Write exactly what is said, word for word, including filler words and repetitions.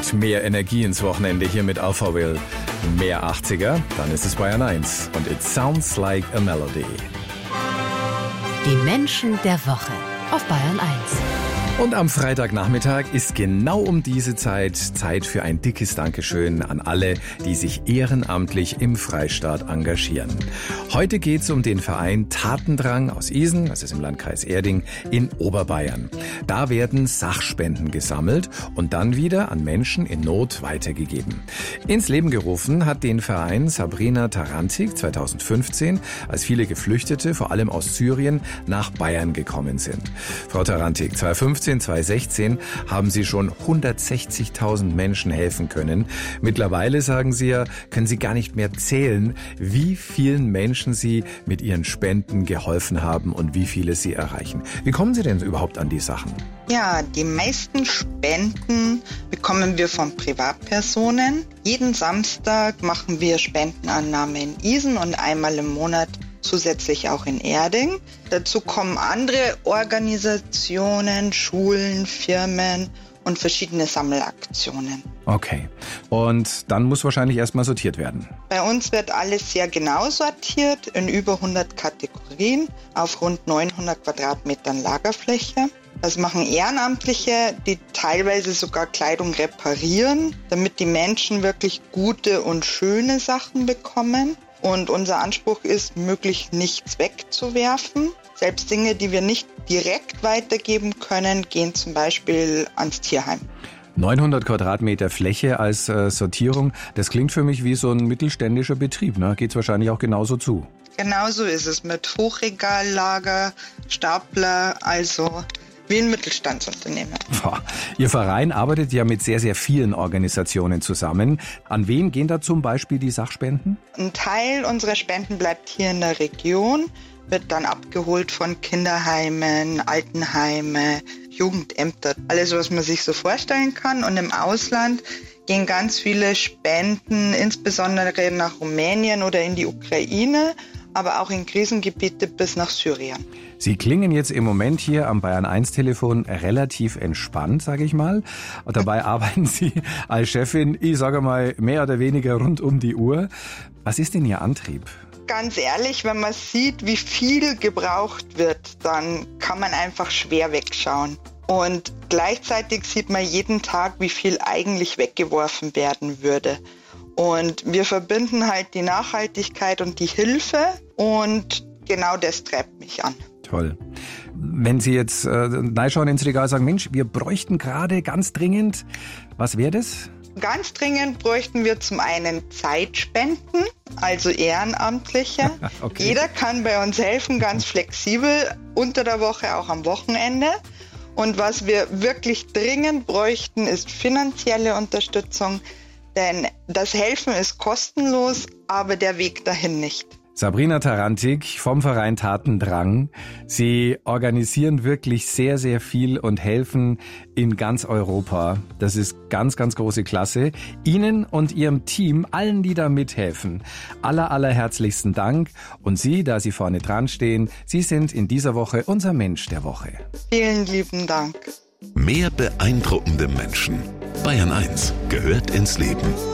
mit mehr Energie ins Wochenende hier mit Alpha Will. Mehr achtziger, dann ist es Bayern eins und It Sounds Like a Melody. Die Menschen der Woche auf Bayern eins. Und am Freitagnachmittag ist genau um diese Zeit Zeit für ein dickes Dankeschön an alle, die sich ehrenamtlich im Freistaat engagieren. Heute geht es um den Verein Tatendrang aus Isen, das ist im Landkreis Erding in Oberbayern. Da werden Sachspenden gesammelt und dann wieder an Menschen in Not weitergegeben. Ins Leben gerufen hat den Verein Sabrina Tarantic zweitausendfünfzehn, als viele Geflüchtete, vor allem aus Syrien, nach Bayern gekommen sind. Frau Tarantic, zweitausendfünfzehn, zweitausendsechzehn haben Sie schon hundertsechzigtausend Menschen helfen können. Mittlerweile, sagen Sie ja, können Sie gar nicht mehr zählen, wie vielen Menschen Sie mit Ihren Spenden geholfen haben und wie viele Sie erreichen. Wie kommen Sie denn überhaupt an die Sachen? Ja, die meisten Spenden bekommen wir von Privatpersonen. Jeden Samstag machen wir Spendenannahme in Isen und einmal im Monat zusätzlich auch in Erding. Dazu kommen andere Organisationen, Schulen, Firmen und verschiedene Sammelaktionen. Okay. Und dann muss wahrscheinlich erstmal sortiert werden. Bei uns wird alles sehr genau sortiert in über hundert Kategorien auf rund neunhundert Quadratmetern Lagerfläche. Das machen Ehrenamtliche, die teilweise sogar Kleidung reparieren, damit die Menschen wirklich gute und schöne Sachen bekommen. Und unser Anspruch ist, möglichst nichts wegzuwerfen. Selbst Dinge, die wir nicht direkt weitergeben können, gehen zum Beispiel ans Tierheim. neunhundert Quadratmeter Fläche als äh, Sortierung, das klingt für mich wie so ein mittelständischer Betrieb, ne? Geht's wahrscheinlich auch genauso zu. Genauso ist es mit Hochregallager, Stapler, also wie ein Mittelstandsunternehmen. Boah. Ihr Verein arbeitet ja mit sehr, sehr vielen Organisationen zusammen. An wen gehen da zum Beispiel die Sachspenden? Ein Teil unserer Spenden bleibt hier in der Region, wird dann abgeholt von Kinderheimen, Altenheime, Jugendämter, alles, was man sich so vorstellen kann. Und im Ausland gehen ganz viele Spenden, insbesondere nach Rumänien oder in die Ukraine, aber auch in Krisengebiete bis nach Syrien. Sie klingen jetzt im Moment hier am Bayern eins Telefon relativ entspannt, sage ich mal. Und dabei arbeiten Sie als Chefin, ich sage mal, mehr oder weniger rund um die Uhr. Was ist denn Ihr Antrieb? Ganz ehrlich, wenn man sieht, wie viel gebraucht wird, dann kann man einfach schwer wegschauen. Und gleichzeitig sieht man jeden Tag, wie viel eigentlich weggeworfen werden würde. Und wir verbinden halt die Nachhaltigkeit und die Hilfe und genau das treibt mich an. Toll. Wenn Sie jetzt äh, reinschauen ins Regal und sagen, Mensch, wir bräuchten gerade ganz dringend, was wäre das? Ganz dringend bräuchten wir zum einen Zeitspenden, also Ehrenamtliche. Okay. Jeder kann bei uns helfen, ganz flexibel, unter der Woche, auch am Wochenende. Und was wir wirklich dringend bräuchten, ist finanzielle Unterstützung, denn das Helfen ist kostenlos, aber der Weg dahin nicht. Sabrina Tarantic vom Verein Tatendrang. Sie organisieren wirklich sehr, sehr viel und helfen in ganz Europa. Das ist ganz, ganz große Klasse. Ihnen und Ihrem Team, allen, die da mithelfen, aller, aller herzlichsten Dank. Und Sie, da Sie vorne dran stehen, Sie sind in dieser Woche unser Mensch der Woche. Vielen lieben Dank. Mehr beeindruckende Menschen. Bayern eins gehört ins Leben.